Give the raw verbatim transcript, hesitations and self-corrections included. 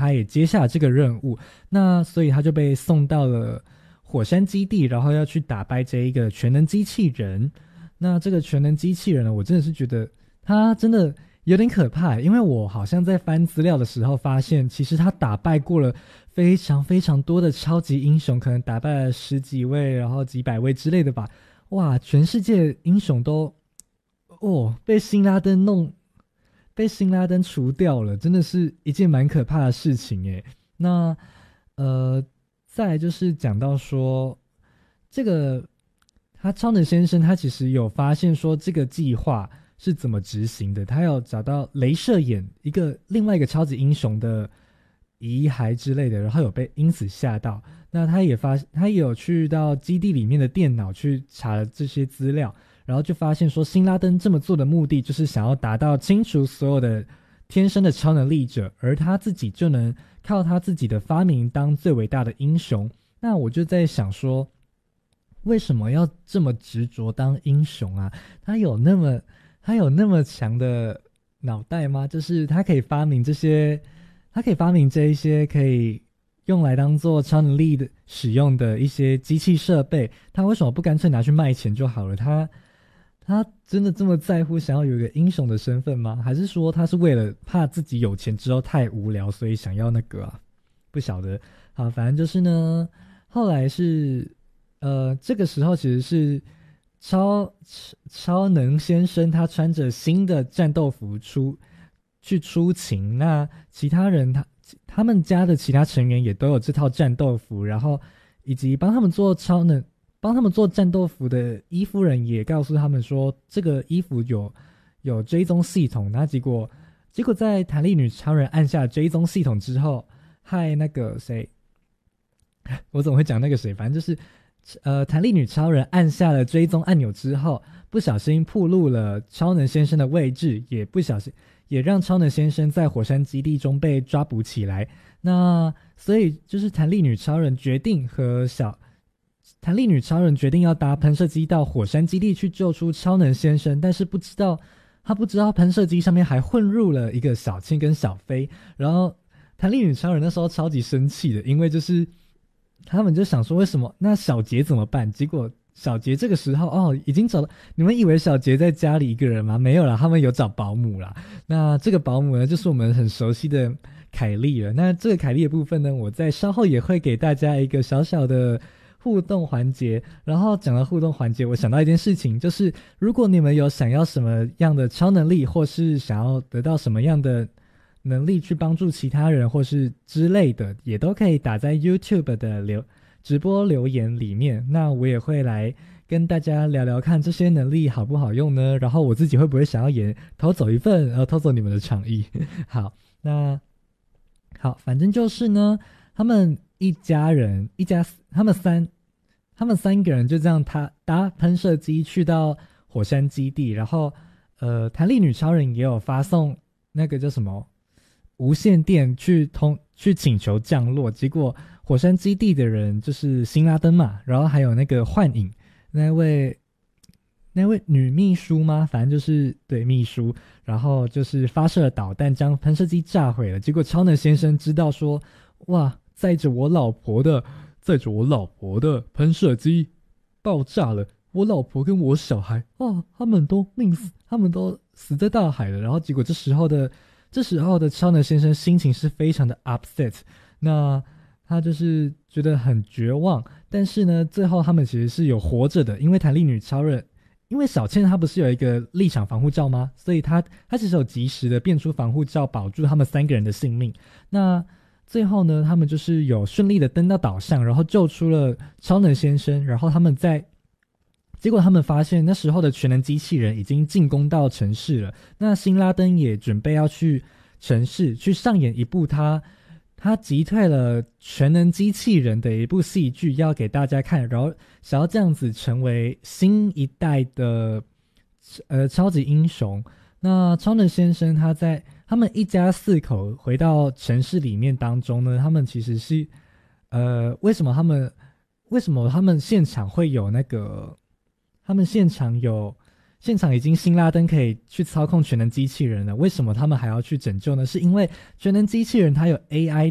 他也接下了这个任务，那所以他就被送到了火山基地，然后要去打败这一个全能机器人。那这个全能机器人呢，我真的是觉得他真的有点可怕，因为我好像在翻资料的时候发现，其实他打败过了非常非常多的超级英雄，可能打败了十几位然后几百位之类的吧。哇，全世界英雄都哦被辛拉登弄被辛拉登除掉了，真的是一件蛮可怕的事情耶。那呃再来就是讲到说这个他超能先生他其实有发现说这个计划是怎么执行的，他有找到雷射眼一个另外一个超级英雄的遗骸之类的，然后有被因此吓到。那他也发他也有去到基地里面的电脑去查了这些资料，然后就发现说辛拉登这么做的目的就是想要达到清除所有的天生的超能力者，而他自己就能靠他自己的发明当最伟大的英雄。那我就在想说，为什么要这么执着当英雄啊？他有那么他有那么强的脑袋吗？就是他可以发明这些他可以发明这一些可以用来当做超能力的使用的一些机器设备，他为什么不干脆拿去卖钱就好了？他他真的这么在乎想要有一个英雄的身份吗？还是说他是为了怕自己有钱之后太无聊，所以想要那个啊？不晓得。好，反正就是呢，后来是呃这个时候其实是超超能先生他穿着新的战斗服出去出勤，那其他人他他们家的其他成员也都有这套战斗服，然后以及帮他们做超能帮他们做战斗服的伊夫人也告诉他们说这个衣服有有追踪系统。那结果结果在弹力女超人按下追踪系统之后，害那个谁我怎么会讲那个谁，反正就是呃，弹力女超人按下了追踪按钮之后，不小心暴露了超能先生的位置，也不小心也让超能先生在火山基地中被抓捕起来。那所以就是弹力女超人决定和小弹力女超人决定要搭喷射机到火山基地去救出超能先生，但是不知道他不知道喷射机上面还混入了一个小青跟小飞，然后弹力女超人那时候超级生气的，因为就是他们就想说为什么那小杰怎么办？结果小杰这个时候哦已经找到，你们以为小杰在家里一个人吗？没有啦，他们有找保姆啦。那这个保姆呢就是我们很熟悉的凯莉了。那这个凯莉的部分呢，我在稍后也会给大家一个小小的互动环节。然后讲到互动环节，我想到一件事情，就是如果你们有想要什么样的超能力，或是想要得到什么样的能力去帮助其他人或是之类的，也都可以打在 YouTube 的留直播留言里面。那我也会来跟大家聊聊看这些能力好不好用呢，然后我自己会不会想要也偷走一份，然后偷走你们的场域。好，那好，反正就是呢，他们一家人一家他们三他们三个人就这样他搭喷射机去到火山基地，然后呃弹力女超人也有发送那个叫什么无线电去通去请求降落，结果火山基地的人就是辛拉登嘛，然后还有那个幻影那位那位女秘书吗？反正就是对秘书，然后就是发射了导弹将喷射机炸毁了。结果超能先生知道说，哇，载着我老婆的载着我老婆的喷射机爆炸了，我老婆跟我小孩啊，他们都命死，他们都死在大海了。然后结果这时候的这时候的超能先生心情是非常的 upset， 那他就是觉得很绝望。但是呢，最后他们其实是有活着的，因为弹力女超人，因为小倩她不是有一个立场防护罩吗？所以她她其实有及时的变出防护罩，保住他们三个人的性命。那最后呢，他们就是有顺利的登到岛上，然后救出了超能先生。然后他们在结果他们发现那时候的全能机器人已经进攻到城市了，那辛拉登也准备要去城市去上演一部他他击退了全能机器人的一部戏剧要给大家看，然后想要这样子成为新一代的呃超级英雄。那超能先生他在他们一家四口回到城市里面当中呢，他们其实是呃为什么他们为什么他们现场会有那个他们现场有现场已经辛拉登可以去操控全能机器人了，为什么他们还要去拯救呢？是因为全能机器人它有 A I